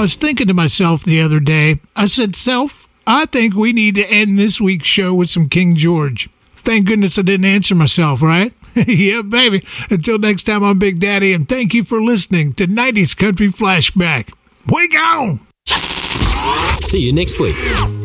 was thinking to myself the other day, I said, Self, I think we need to end this week's show with some King George. Thank goodness I didn't answer myself, right? Yeah, baby. Until next time, I'm Big Daddy, and thank you for listening to 90s Country Flashback. We gone! See you next week.